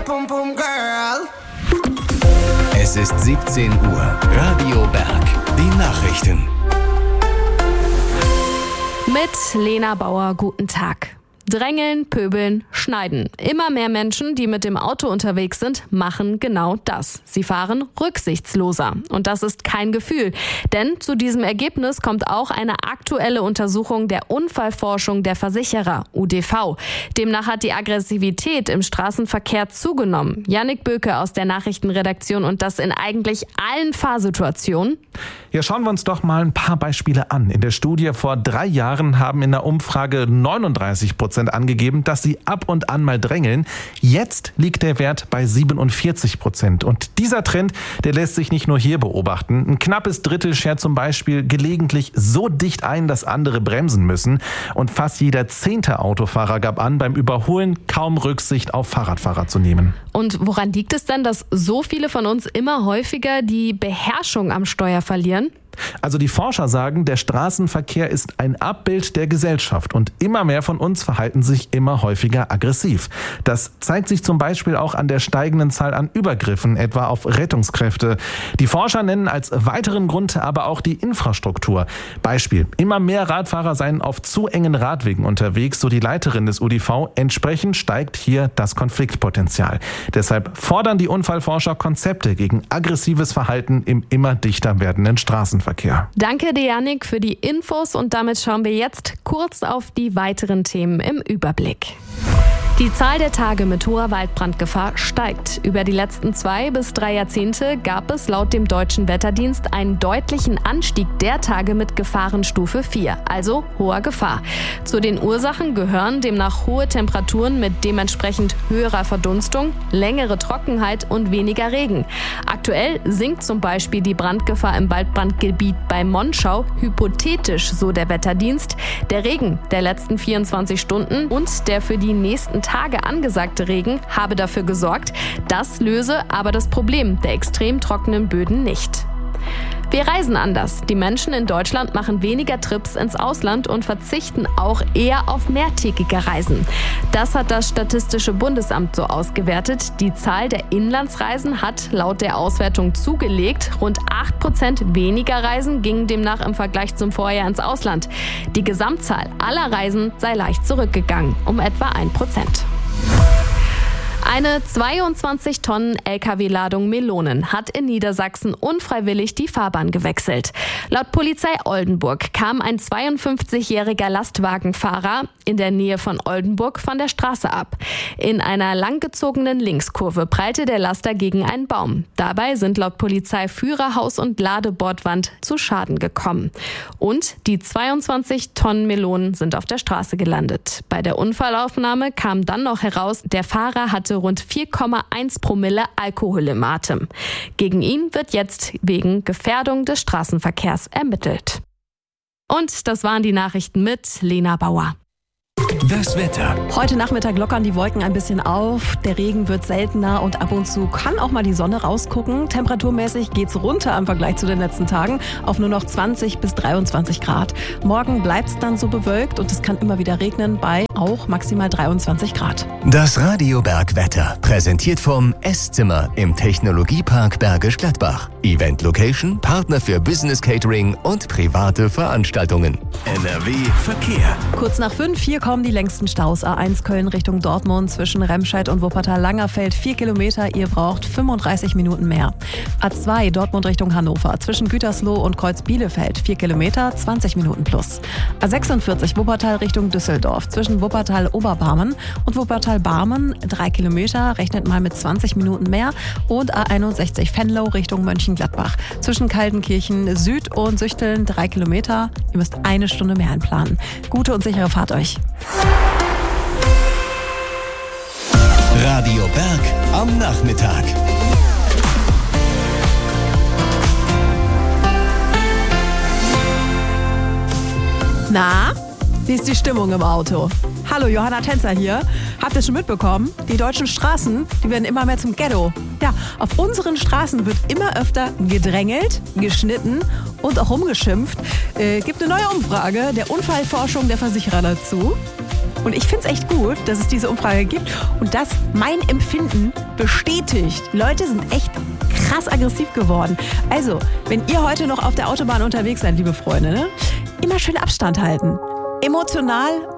pum pum girl. Es ist 17 Uhr. Radio Berg. Die Nachrichten. Mit Lena Bauer, guten Tag. Drängeln, pöbeln, schneiden. Immer mehr Menschen, die mit dem Auto unterwegs sind, machen genau das. Sie fahren rücksichtsloser. Und das ist kein Gefühl. Denn zu diesem Ergebnis kommt auch eine aktuelle Untersuchung der Unfallforschung der Versicherer, UDV. Demnach hat die Aggressivität im Straßenverkehr zugenommen. Jannik Böke aus der Nachrichtenredaktion und das in eigentlich allen Fahrsituationen. Ja, schauen wir uns doch mal ein paar Beispiele an. In der Studie vor 3 Jahren haben in der Umfrage 39% angegeben, dass sie ab und an mal drängeln. Jetzt liegt der Wert bei 47%. Und dieser Trend, der lässt sich nicht nur hier beobachten. Ein knappes Drittel schert zum Beispiel gelegentlich so dicht ein, dass andere bremsen müssen. Und fast jeder 10. Autofahrer gab an, beim Überholen kaum Rücksicht auf Fahrradfahrer zu nehmen. Und woran liegt es denn, dass so viele von uns immer häufiger die Beherrschung am Steuer verlieren? Also die Forscher sagen, der Straßenverkehr ist ein Abbild der Gesellschaft und immer mehr von uns verhalten sich immer häufiger aggressiv. Das zeigt sich zum Beispiel auch an der steigenden Zahl an Übergriffen, etwa auf Rettungskräfte. Die Forscher nennen als weiteren Grund aber auch die Infrastruktur. Beispiel: Immer mehr Radfahrer seien auf zu engen Radwegen unterwegs, so die Leiterin des UDV. Entsprechend steigt hier das Konfliktpotenzial. Deshalb fordern die Unfallforscher Konzepte gegen aggressives Verhalten im immer dichter werdenden Straßenverkehr. Danke dir, Jannik, für die Infos und damit schauen wir jetzt kurz auf die weiteren Themen im Überblick. Die Zahl der Tage mit hoher Waldbrandgefahr steigt. Über die letzten 2 bis 3 Jahrzehnte gab es laut dem Deutschen Wetterdienst einen deutlichen Anstieg der Tage mit Gefahrenstufe 4, also hoher Gefahr. Zu den Ursachen gehören demnach hohe Temperaturen mit dementsprechend höherer Verdunstung, längere Trockenheit und weniger Regen. Aktuell sinkt zum Beispiel die Brandgefahr im Waldbrandgebiet bei Monschau hypothetisch, so der Wetterdienst. Der Regen der letzten 24 Stunden und der für die nächsten Tage angesagte Regen habe dafür gesorgt. Das löse aber das Problem der extrem trockenen Böden nicht. Wir reisen anders. Die Menschen in Deutschland machen weniger Trips ins Ausland und verzichten auch eher auf mehrtägige Reisen. Das hat das Statistische Bundesamt so ausgewertet. Die Zahl der Inlandsreisen hat laut der Auswertung zugelegt. Rund 8% weniger Reisen gingen demnach im Vergleich zum Vorjahr ins Ausland. Die Gesamtzahl aller Reisen sei leicht zurückgegangen, um etwa 1%. Eine 22 Tonnen LKW-Ladung Melonen hat in Niedersachsen unfreiwillig die Fahrbahn gewechselt. Laut Polizei Oldenburg kam ein 52-jähriger Lastwagenfahrer in der Nähe von Oldenburg von der Straße ab. In einer langgezogenen Linkskurve prallte der Laster gegen einen Baum. Dabei sind laut Polizei Führerhaus und Ladebordwand zu Schaden gekommen. Und die 22 Tonnen Melonen sind auf der Straße gelandet. Bei der Unfallaufnahme kam dann noch heraus, der Fahrer hatte rund 4,1 Promille Alkohol im Atem. Gegen ihn wird jetzt wegen Gefährdung des Straßenverkehrs ermittelt. Und das waren die Nachrichten mit Lena Bauer. Das Wetter. Heute Nachmittag lockern die Wolken ein bisschen auf. Der Regen wird seltener und ab und zu kann auch mal die Sonne rausgucken. Temperaturmäßig geht's runter im Vergleich zu den letzten Tagen auf nur noch 20 bis 23 Grad. Morgen bleibt's dann so bewölkt und es kann immer wieder regnen bei auch maximal 23 Grad. Das Radio Berg Wetter, präsentiert vom Esszimmer im Technologiepark Bergisch Gladbach. Event Location, Partner für Business Catering und private Veranstaltungen. NRW Verkehr. Kurz nach 5, hier kommen die längsten Staus. A1 Köln Richtung Dortmund zwischen Remscheid und Wuppertal-Langerfeld 4 Kilometer. Ihr braucht 35 Minuten mehr. A2 Dortmund Richtung Hannover zwischen Gütersloh und Kreuz-Bielefeld 4 Kilometer, 20 Minuten plus. A46 Wuppertal Richtung Düsseldorf zwischen Wuppertal-Oberbarmen und Wuppertal-Barmen 3 Kilometer, rechnet mal mit 20 Minuten mehr. Und A61 Venlo Richtung Mönchengladbach zwischen Kaltenkirchen Süd und Süchteln 3 Kilometer. Ihr müsst 1 Stunde mehr einplanen. Gute und sichere Fahrt euch. Radio Berg am Nachmittag. Na, wie ist die Stimmung im Auto? Hallo, Johanna Tänzer hier. Habt ihr schon mitbekommen? Die deutschen Straßen, die werden immer mehr zum Ghetto. Ja, auf unseren Straßen wird immer öfter gedrängelt, geschnitten und auch rumgeschimpft. Gibt eine neue Umfrage der Unfallforschung der Versicherer dazu. Und ich finde es echt gut, dass es diese Umfrage gibt und das mein Empfinden bestätigt. Die Leute sind echt krass aggressiv geworden. Also, wenn ihr heute noch auf der Autobahn unterwegs seid, liebe Freunde, ne? Immer schön Abstand halten. Emotional